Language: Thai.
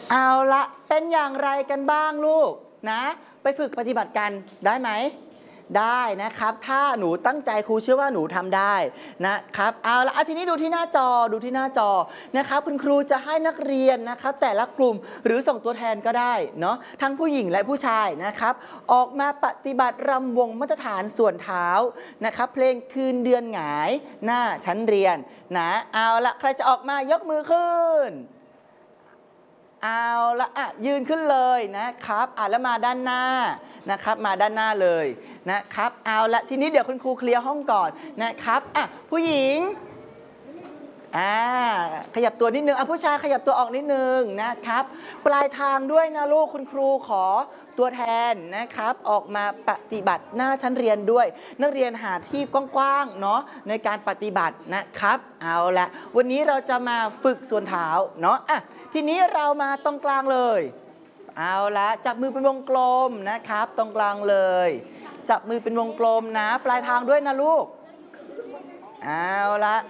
เอาละเป็นอย่างไรกันบ้างลูกนะไปฝึกปฏิบัติกันได้ไหมได้นะครับถ้าหนูตั้งใจครูเชื่อว่าหนูทำได้นะครับเอาละทีนี้ดูที่หน้าจอนะครับคุณครูจะให้นักเรียนนะครับแต่ละกลุ่มหรือส่งตัวแทนก็ได้เนาะทั้งผู้หญิงและผู้ชายนะครับออกมาปฏิบัติรำวงมาตรฐานส่วนเท้านะครับเพลงคืนเดือนหงายหน้าชั้นเรียนนะเอาละใครจะออกมายกมือขึ้นเอาละยืนขึ้นเลยนะครับแล้วมาด้านหน้านะครับมาด้านหน้าเลยนะครับเอาละทีนี้เดี๋ยวคุณครูเคลียร์ห้องก่อนนะครับผู้หญิงขยับตัวนิดนึงผู้ชายขยับตัวออกนิดนึงนะครับปลายทางด้วยนะลูกคุณครูขอตัวแทนนะครับออกมาปฏิบัติหน้าชั้นเรียนด้วยนักเรียนหาที่กว้างๆเนาะในการปฏิบัตินะครับเอาละวันนี้เราจะมาฝึกส่วนเท้าเนาะทีนี้เรามาตรงกลางเลยเอาละจับมือเป็นวงกลมนะครับตรงกลางเลยจับมือเป็นวงกลมนะปลายทางด้วยนะลูกเอาละ